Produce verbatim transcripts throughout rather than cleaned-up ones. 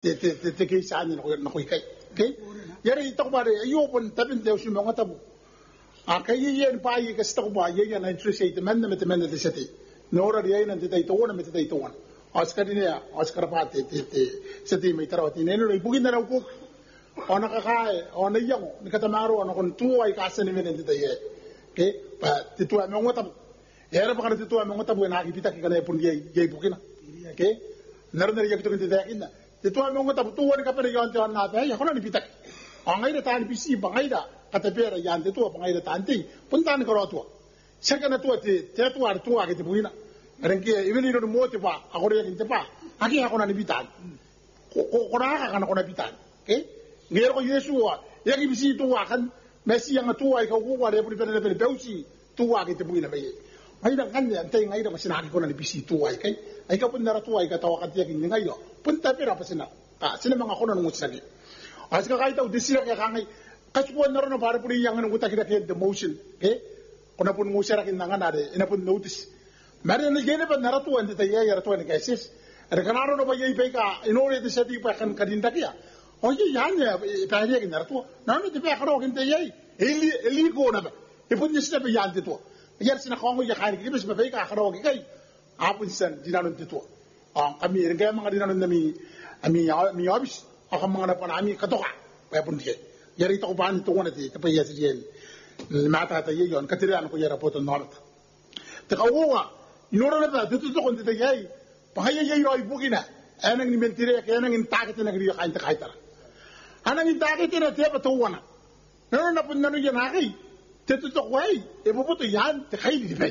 te te te te ke sa ni na ko kai ke yare to ba re yo pon tabin de usi mo ngatabu a kai yen pa yi ka sto ba ye ya na interest te men me te men de sete no ora ye na te te to na me te te to oscar ni oscar pa te te te sete me tara ti ne no ibugi na ko ona ka kai ona yang ni ka tamaro ona kon tu ai ka sene me te te ye ke pa te tu me ngatabu era pa ka te tu me ngatabu na ki pita ki kana pun ye ye bukina ke nar nar ye to te te kinda te tu me ngatabu tu wani ka pe yon te na pe ya kono ni pita angai da tan bisi bangai da kata pera yan te tu bangai da tan ti pun tan ko ro tu saka na tu te te tu ar tu a ke te buina renke even ino mo te pa agore ye te pa aki ha kono ni pitan ko ko ra ka kana kono pitan ke ngero ko yesu wa ye ki bisi tu wa kan mesi yang tu ai ka ko wa le puri pere pere beusi tu wa ke te buina me ai da kan ya te ngai da masina ki kono ni bisi tu ai kai ai ka pun na tu ai ka tawa ka te ki ngai yo pun ta pera pasina ka sina mga kono no tsagi asika kai tau disira ka kangai kaspo naro no para puri yang nguta kita ke the motion ke kona pun ngusara kin nangan ade ina pun notice mari ne gene pa naratu ande ta ya yaratu ande kaisis re kanaro no ba yei pe ka inore de seti pa kan kadinda kia oye yanya pa ye kin naratu na no te pa karo kin te yei eli eli ko na ba e pun nisna pe yante to yar sina khongo ya khari ki bis ba pe ka karo ki kai apun san dinano te to a kami re ga mga dinano nami ami mi obis ako mga napanami katoka pa pun ke yari to ban to wona te pa yes yen mata ta yon katirian ko yara poto north te ka wa inora na ta tu to kon te yai pa haye yai roi bugina anang ni mentire ke anang in takete na gri kain ta kaitara anang in takete na te pa to wona no na pun nanu yan hai te tu to wai e bo to yan te khai di pe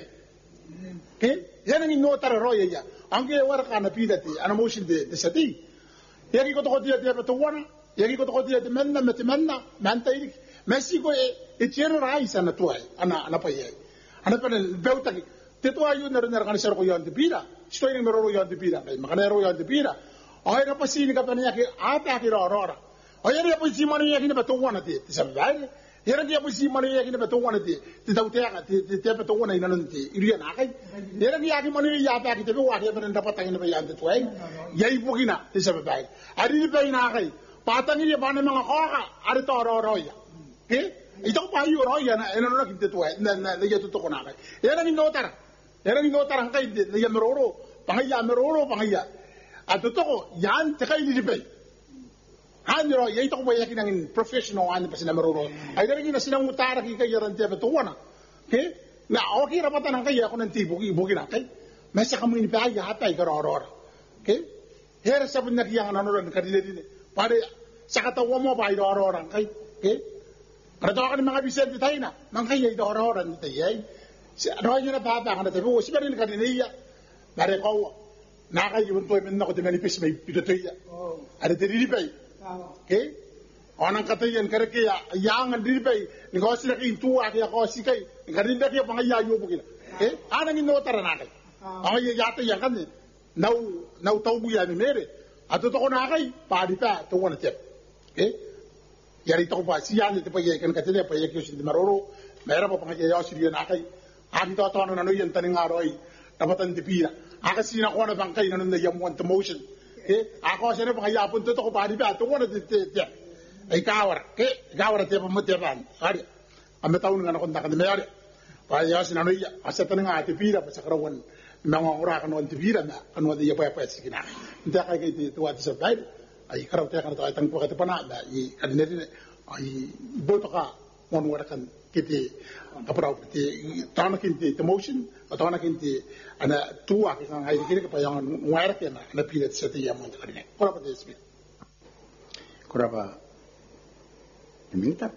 ke yanang in no tara roi ya ange war kana pidati ana motion de de sati yaki ko to dia dia pa to wona yaki ko to dia de menna met menna manta irik Mexico e tiene raíz ana tuai ana ana paye ana pa beuta te to ayu na na kan ser ko yon de pira sto ni ro yon de pira kai makana ro yon de pira ay na pa sini ka pa niya ki ata ki ro ro ay ri pa si mani yaki na to wana te te sabay yera ki pa si mani yaki na to wana te te tau te ka te te pa to wana ina non te iri na kai yera ki yaki mani ya pa ki te wa ke pa dapat tangin pa yan te tuai yai bugina te sabay ari pa ina kai patangi ye bana mga ka ari to ro ro ya ke ito pa yu ro ya na eno na kinte to na na ya to ko na kai era ni notara era ni notara kai de ya meroro pangaya meroro pangaya ato to ko yan te kai ni pe han ro ya ito ko ya kinang professional an pa sina meroro ay dere ni sinang utara ki kai yaran te to wana ke na okay ra patan kai ya ko nan tipo ki bugi na kai mesa kamu ni pa ya pa ka ro ro ke era sabun na ki yang na ro ka dile dile pare sakata wo mo ba ro ro ran kai ke Pero kan mga bisente tayo na, mga kaya ito oraran nito yay. Ano nyo na bata ka na tayo, si Marin ka din iya. Dari ko, nakayibon to, men ako di manipis may pitutoy. Ada dinilipay. Okay? Onang katayan, kaya kaya, yang ang dinilipay, nga sila kayo tuwa, kaya ko si kay, nga rin na kaya pangayayo po kila. Okay? Anang inotara na kay. Ang yata yan kan, naw, naw tao mo yan ni Mary. At ito ko na kay, pari pa, tuwa na tiyap. Okay? Yari to pa siya ni te pa ye kan ka tele pa ye ki si maroro mera pa pangaje ya si na kai abi to to na no yen tan ngaroi tapatan di pira aka si na ko na bangkay na no yam want motion eh ako sa na pa ya pun to ko pa di ba to na te te ay kawar ke kawar te pa mo te ban ari ame taun nga na kon ta kan mera pa ya si na no ya asa tan nga te pira pa sa karawan mga ora kan on te pira na kan wa ya pa pa si kina nda kai ke te wa sa dai ay karaw te kan to ay tang po ka te pana da i kadinete ay boto ka mon wara kan kiti apraw kiti tana kinti the motion atana kinti ana tuwa ki kan ay kini pa yang wara ke na na pilet sa te yamon kadine kora pa desmi kora pa minta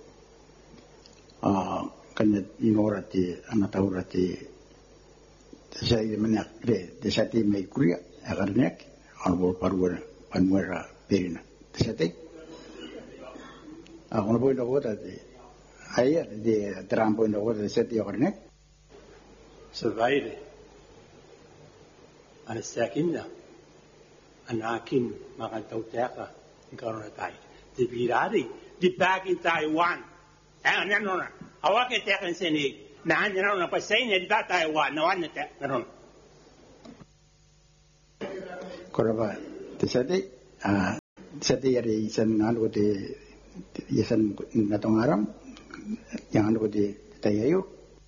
ah kanya inorati ana taurati sai menak de desati me kuria agarnek arbol parwana Panuera perina. Tesate. Ah, ono poi dopo da de. Ai de trampo in dopo de sette orne. Survive. Ana sakinna. Anakin makantau teka in corona tai. Di birari di back in Taiwan. Ah, no no no. Awake teka in seni. Na no no pa sai ne di Taiwan, no anne te. No. Koraba Tesate, ah, sati yari isan anu de isan natongaram yang anu de tayayo.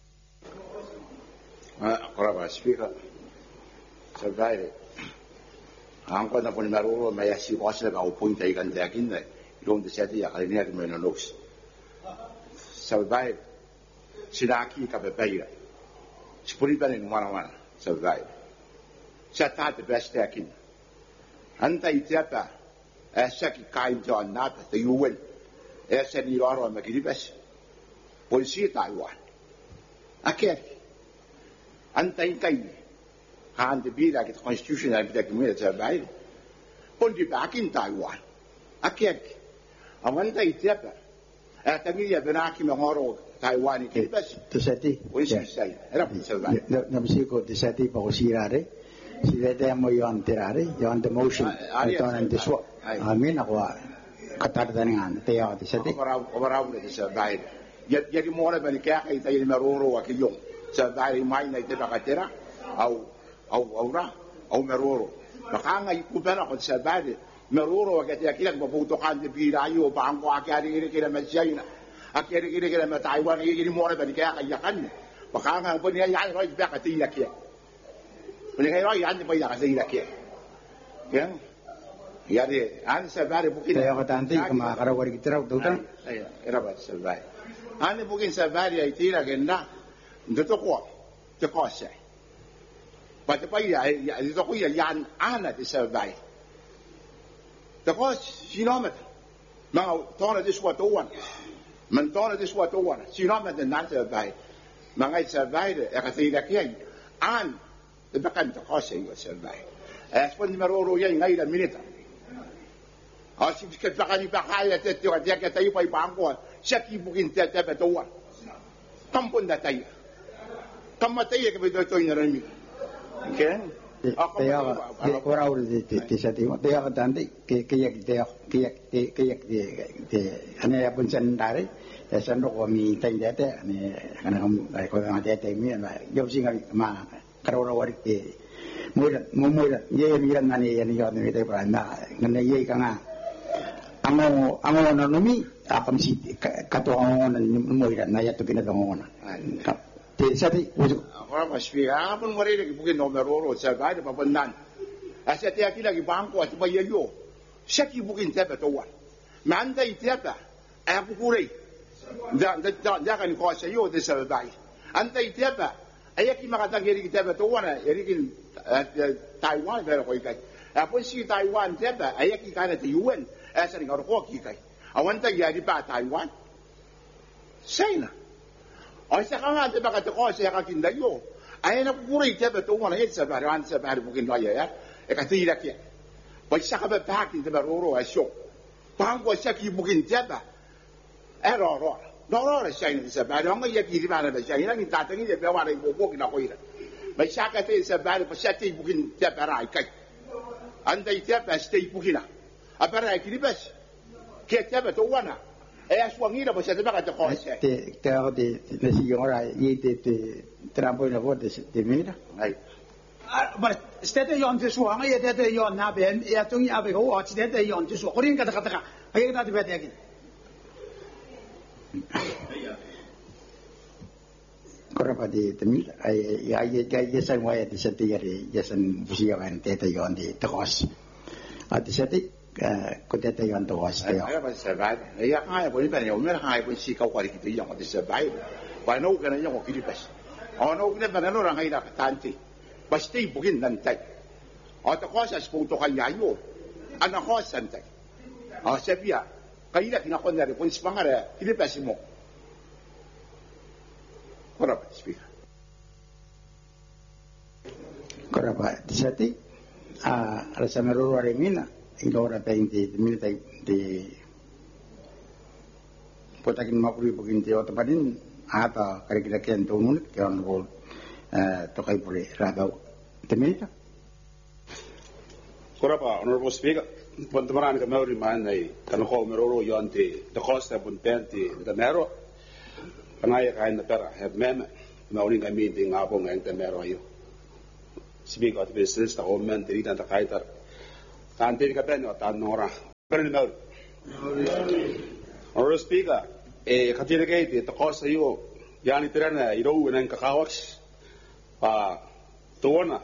Ah, koraba speaker. Survive. Angko na pun maruro maya si wasle ka upunta ikan takin na ilong de sati ya kalinia ke menonox. Survive. Sinaki ka bebeira. Spuri bane ngwana ngwana. Survive. Sata the best takin. Anta itiapa. Esa ki kain John nata the U N. Esa ni loro magiribes. Polisi Taiwan. Aker. Anta inkai. Haan de bira ki constitution na bida kumira survive. Polisi back in Taiwan. Aker. Awanta itiapa. Atangi ya benaki mangoro Taiwan ki bes. Tu sati. Polisi sai. Era survive. Na musiko tu sati pa usirare. Si vede mo yon tirare, yon the motion, I don't and this what I mean, Qatar than an, they are the city. Overall, it is a diet. Yet, yet more than a cat, I tell you, Maroro, or Kilong. So, that in mind, I take a catera, au, aura, au Maroro. Mahanga, you could better on Sabadi. Maroro, get a killer, but to hand the Pirayo, Bango, I carry it in a Machina. I carry it in a Taiwan, any more than a cat, Yakan. Mahanga, put your eye right back at the Yakia. When I write the Paya, I say, Yakia. Yeah. Yadi, answer very booking. They have a tanti, Kamara, what you throw to Era survive. And the bookings are very idea again now. The Toko, the cost. But the Paya is a yan Anna to survive. The cost, she know it. Now, Tona this what one. Mantona this what one. She know it and not survive. Mangai survive, I can say that again. And the back end the cost was survive. As when the Maroro Yang made a minute. I see the Bakani Bakaya that you are there by Bango, Shaki booking that at the one. Come on that day. Come at the with the toy. Okay? They are out the city. They are done the kayak, they are kayak, kayak, the Anapun and Dari, as I know me, take that, and I'm like, that me and using a man, Carora, what it Mura, Mumura, Yay, Nani, and the other day, and the Yay Kana. Amo, amo na numi, akam si kato ang and Mura, Naya to Pinadona. The city was a speak. I haven't worried if you know the road or survive, but none. I said, I feel like a bank was by you. Shaki book in Tepet one. Manda Tepa, Apukuri. That can cost you the survive. And they Tepa. Ayaki Makata getting Tepet one, Eric Taiwan, very quick. I put see Taiwan Tepa, Ayaki kind of the U N, asking out of hockey. I want to get it back Taiwan. Say I said, I had to back at the course, I can tell you. I ain't a worried ever to one hits about answer about a book in lawyer. I can see that yet. But Shaka back in the Baroro, I show. Pang was Shaki book in Jabba. Error. No, all a shine is about only Yaki man of the shine, and Tatani, the Bavari will walk in a way. But Shaka is about a Shaki book in Jabba. And they tap a state book in a Baraki. Get Jabba to one. As one year was at the back of the horse. Tell the Signora, ye did the trampoline of what is the minute. But instead on this one, I had a yon Naben, Yatung Abigo, or instead on this one, Kataka. I get that bed again. Corrapati, the meat, I guess I'm why at the city, yes, and Busia and Teta on the horse. At the city. Could that they on the was there? I was survived. I will be a high when she got what the young of the survivor. By no going to young Philippines. Or no, never know I had a tanti. But stay booking than take. Or the horse I spoke to Hayayo. And a horse and take. Or Sepia. Kaila in a corner when Spangara, Philippesimo. What about speaker? Corrapa, the city? Ah, Rasamero Remina. In order to the military, the Potakin Makuri book in the Otapadin, Ata, Karikakan, Tomun, John Gold, Tokaipuri, Rado, the military. Corapa, Honorable Speaker, Pontamaran, the Maori man, they can hold Meroro Yonti, the Costa Bunpenti, the Mero, and I kind of better have men, Maori, I mean, the Abong and the Mero. Speak of business, the old man, the Rita, the Kaiter. Tanti ka ben o tan nora Pero no. Honorable Speaker, eh katira kay ti takos ayo yani tirana iro nang kakawaks pa tuwana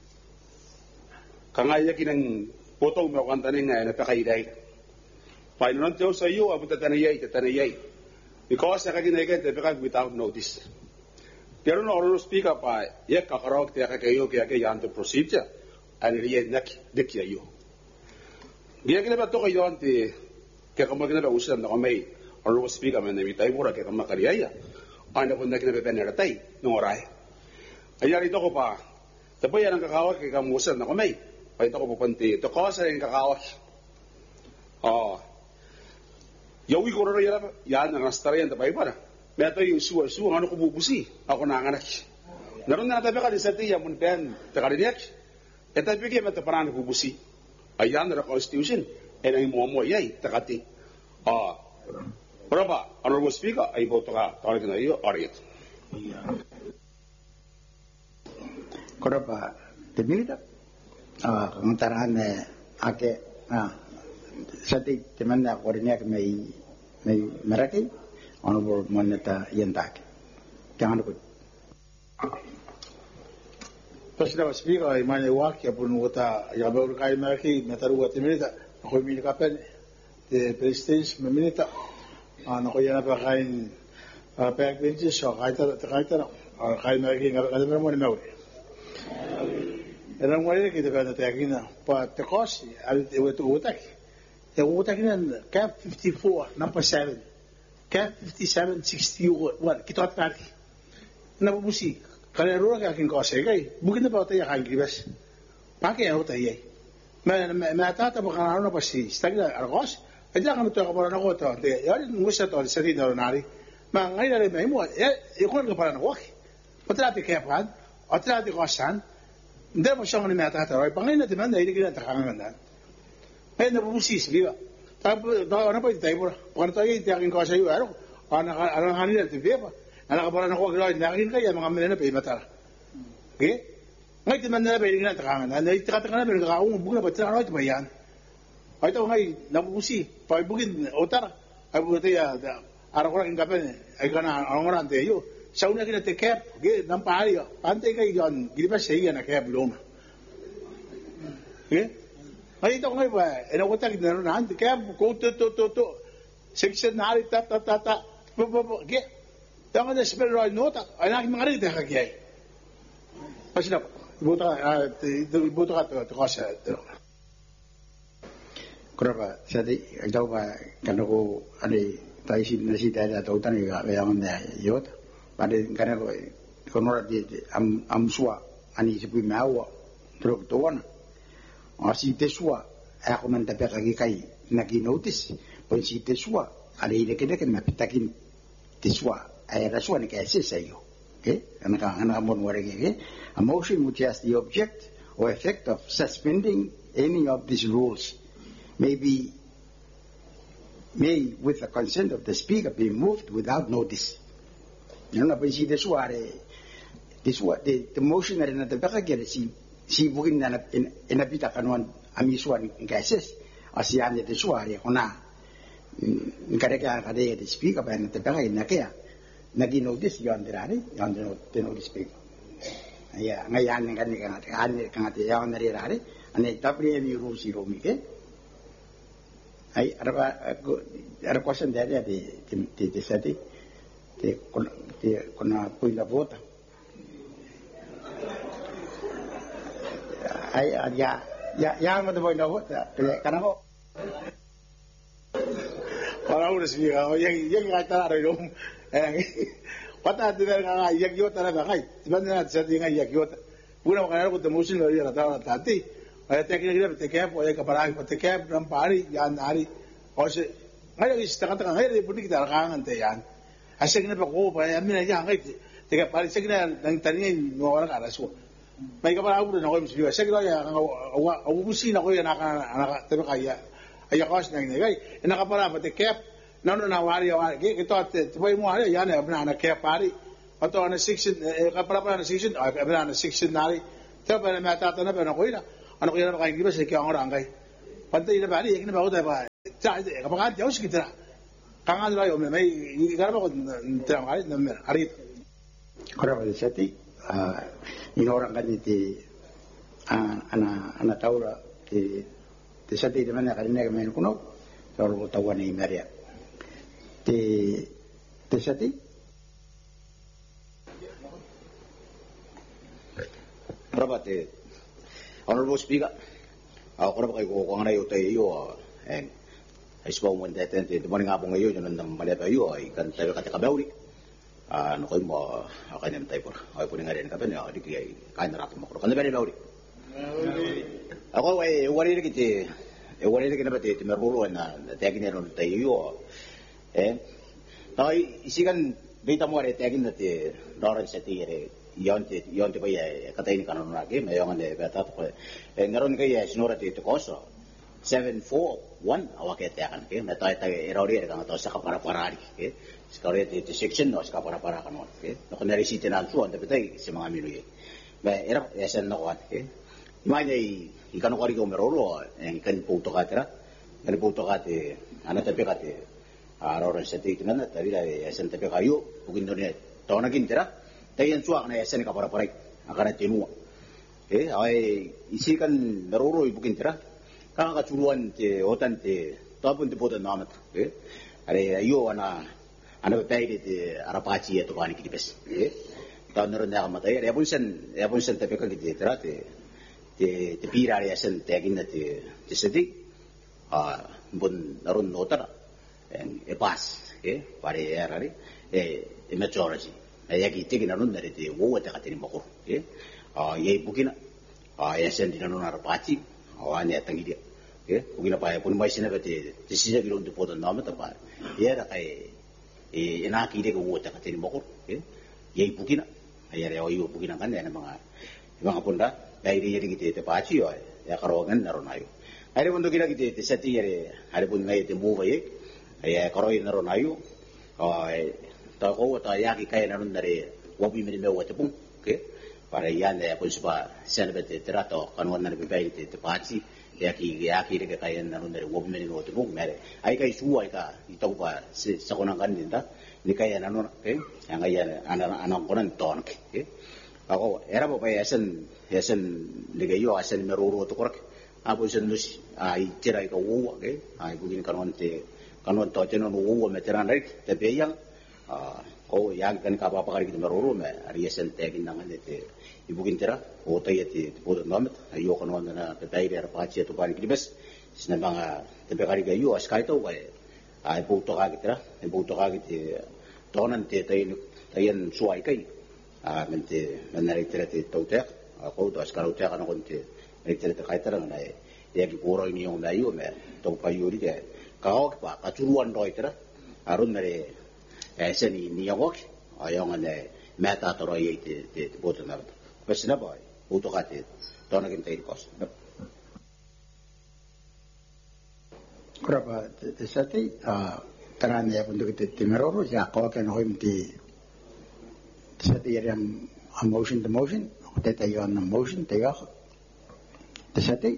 kangaya kinang poto mo kantanin nga na pakaiday pa inon teo sa iyo abuta tanayay tanayay because sa kaginay te pekag without notice pero no Honorable Speaker pa yak kakarok te kayo kaya kay yanto procedure ani riye nak dikya yo dia kina ba to kayo ante kaya kamagina ba usan na kamay Honorable Speaker man namitay mura kaya kamakariya ano kung nakina pepeneratay nung oray ayari to ko pa tapos yan ang kakawak kay kamusan na kamay ay ito ko pupunti ito ko sa rin kakawak ah yawi ko rin yan yan ang astara yan tapay para may ito yung suwa suwa ano ko bubusi ako nanganak naroon na natabi ka din sa tiya mun pen takariyak ito bigay mo ito parang bubusi ayan na constitution ay nang mo mo yay takati ah pero ba Honorable Speaker ay boto ka tawag na iyo ariet Kora pa temilita ah kantarahan na ake ah sati temanda kornya may may maraki Honorable Moneta Yantak jangan ko President Speaker ay mane waki apun wata ya ba kai maraki metaru wata temilita ko mi kapen de prestige minita ano ko yana pa kain pek benches so kaita kaita kai maraki ngala mo ni mawi Erang wala kita kata tagina pa tekosi al itu utak ya utak ni cap fifty-four number seven cap fifty-seven sixty-one kita tadi na busi kalau orang yang kau segai bukan apa tu yang kau kibas pakai yang utak ye mana mana tata bukan orang pasti stagna argos aja kan tu aku orang aku tu ya ngusa tu seri dalam nari mangai dari memu ya ikut ke para nak otra pi kapan otra pi kosan Hindi mo siyang nimetataroy. Pangay na timan, dahil hindi takangan na. Ay, nabubusis, di ba? Tapos, ano pa ito tayo po? Kung tayo, itiyakin ko sa iyo, ano? Ano nga nila, tibiya pa. Anak ka pala na ko, nakin kaya, mga mga na pa, imatara. Okay? Ngayon, timan na na, dahil hindi takangan na. Dahil tikatangan na, dahil kakakong, na ba, tinanong ito ba yan? Ay, ito ngayon, nabubusi. Pagibugin, otar. Ay, buti, araw ko lang yung kapin, ay ka na, ano nga tayo. Sa una kinatikep, ng pari, pantay kayo yun, hindi ba siya na kaya bulong. Okay? Ngayon ko ngayon ba, inawatak na rin na, kaya kung to, to, to, to, section na rin, ta, ta, ta, ta, po, po, po, okay? Tama na spell right note, ay nakin mga rin, teka kaya. Kasi na, ibuto ka, ibuto ka, ito ko sa, ito. Kura pa, sa di, ikaw ba, kano ko, ano, tayo sinasita na tautan, kaya ang na, yota. Pada karena konora di am am sua ani sepi mawa teruk tuan asi tesua aku mantap kaki kai nagi notice pun si tesua ada ide kena kena pitakin tesua ay rasua ni kasi sayo okay anak anak mon warege okay a motion which has the object or effect of suspending any of these rules may be may with the consent of the speaker be moved without notice. You know, but see this what this what the the motion that in the back again si si bukin na in in a bit kanuan amiswan gases asian de suare ona nkareka kade the speaker ba na taga ina kaya nagi notice yon dirari yon de notice speaker aya ngayan ngani kan kan kan ate yon nari rari ane tapri mi ru si ro mi ke ai arba ar question there de de de sati de de kona pui la vota ai ya ya ya mo de voy na vota kana ko para udah sih kalau yang yang kata ada dong eh kata tidak kan yang yo tara da kai sebenarnya saya tinggal yang yo pura makan aku temu sih lagi rata rata tadi ada teknik dia tekap oleh keparang tekap rampari yang hari ose ngayon istakata ngayon di pundi kita kangan tayan Asal kena pakai apa? Amin aja angkat. Tiga kali saya kena nang tanya mau orang ada semua. Mereka pada aku dah nak mesti. Saya kira ya awak awak mesti nak kau nak nak tapi kaya ayah kos nang ni. Kaya nak apa apa tekap. Nano nawari awak. Kita tapi mau ada ya ni abang anak kaya pari. Atau anak section apa apa anak section abang anak section nari. Tapi pada mata tu nak abang kau ina. Anak kau ina pakai gila saya kaya orang kaya. Pantai ina balik. Kena bawa tu apa? 자, 이제 가방한 대우시 기더라. 강아지라 오면 이 가라고 들어 말이 넘면 아리. 그러면 세티 아 이노랑 간이티 아 아나 아나 타우라 티 세티 되면 가리네 가면 kuno 서로 타와니 메리아. 티 세티 Rabate, Honorable Speaker, ako na ba kayo kung ano yung tayo, and I spoke when that and the morning abong ngayon, yun ang mali tayo, ay kan tayo katakabawli. Ano kayo mo, ako na tayo po, ako po nga rin kape niya, di kaya kain na rato mo ko, kan na ba rin bawli? Ako ay, wari na kiti, wari na kina ba tayo, meruro na, tagin na rin tayo, eh, nakay, isikan, dito mo rin, tagin na tayo, Lawrence at tayo, yonti yonti paya katay ni kanon lagi mayong ande beta to e ngaron kay sinura ti to koso seven four one awake te kan ke meta ta erori ka to sa kapara parari ke skare ti section no sa kapara para kanon ke no kunari si tinan su ande betay si mga minuye ba era esen no wat ke imanya i ikano kari ko merolo en kan puto ka tera kan puto ka te anata pe ka te arora se ti tinan ta vira esen te pe kayo bukin ne to na kin tera tayan suak na esen ka para paray akara tinua eh ay isikan naroro ibukin tira kang kacuruan te otan te tapon te bodan namat eh are ayo ana ana payde te arapachi eto kani kidipes eh ta naron na matay re punsen re punsen te peka kiti tira te te te pira re esen te agin te te sedi ah bon naron notara en e pas eh pare erari eh e majority yaki tegi na nun dari te wo te katini moko eh ah ye bukina ah ya sen dina nun arapati ah ane atangi dia eh bukina pa pun mai sina bete te sija gilo de podo nama ta pa ye ra kai e ena ki de wo te katini moko eh ye bukina ya re oyo bukina kan ya mga mga punda dai ri ri te te pachi yo ya karongan naronayo are bondo kira kite te sati yare are pun ngai te mo ye ya karoi naronayo ah ta ko ta ya ki kai na nun dare wabi me me wate pung ke para yan ya pun spa senbete trato kanwan na be te te pachi ya ki ya ki re kai na nun dare wabi me me wate pung mere ai kai su ai ka ito pa sa ko nang kan dinda ni kai na nun ke yang ai ana ana ko nan ton ke ako era po pa yasen yasen ligayo asen meruro to korek apo sen nus ai tira ka wo ke ai bugin kanwan te kanwan to tenon wo me tiran rek te be yang ko yang kan ka apa kali kita meruru me ariesen tegin nangan te ibukin tera o tayati bodo namet ayo kan wana na petai der pachi to bani kibes sina banga te bekari ga yo askai to ga ai bu to ga kitera e bu to ga kiti tonan te tayin tayen suai kai a mente menari tera te to te ko to askaro te kan kon te e tera te kai tera na e ya ki poro ni on da yo me to pa yo ri de ka o pa ka churuan doi tera arun mere esen ni yawak ayong ane meta toro ye te te boto na pesna boy uto kate tona kin te kos Kurapa te sati a tarane ya pundu te te meroro ya ko kan hoim ti sati yang a motion the motion te te yo na motion te ya te sati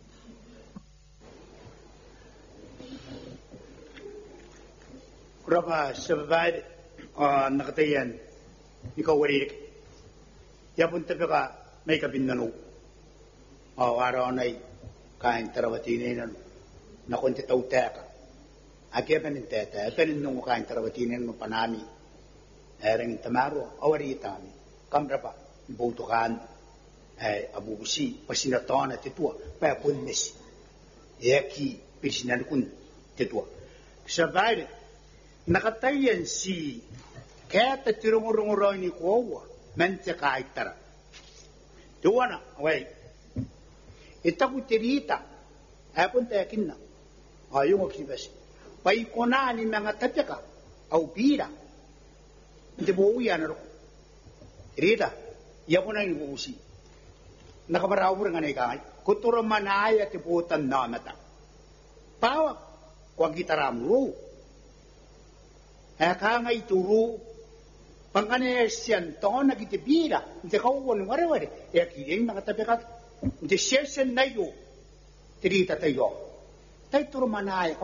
Kurapa survive on nakatayan ikaw wari ya pun tapi ka may kabinano o araw na kain tarawati ninan na kunti tauteka ake panin teta panin nung kain tarawati ninan no panami ereng tamaro awari tami kamrapa butukan eh abubusi pasinatona titua pa pun mes yaki pisinan kun titua survive nakatayan si kaya tatirungurunguro ni kuwa mente kaitara tuwana wait itaku tirita apun tayakin na ayong okibas pai kona ni mga tapyaka au pira hindi mo uya na ro tirita yapon na yung usi nakabarawur nga na ikangay kuturo manaya tiputan na mata pawak kwa gitaramuro Haka nga ituro, pangkanesiyan to nagitibira, hindi ka uwan wari-wari, e akiling nakatabikat, hindi siya siya na iyo, tirita tayo, tayo turo manaya,